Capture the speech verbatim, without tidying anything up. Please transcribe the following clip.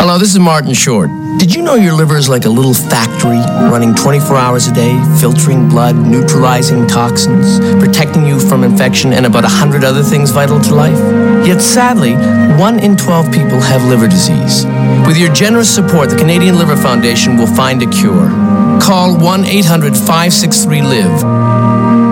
Hello, this is Martin Short. Did you know your liver is like a little factory running twenty-four hours a day, filtering blood, neutralizing toxins, protecting you from infection, and about a hundred other things vital to life? Yet sadly, one in twelve people have liver disease. With your generous support, the Canadian Liver Foundation will find a cure. Call one eight hundred five six three LIVE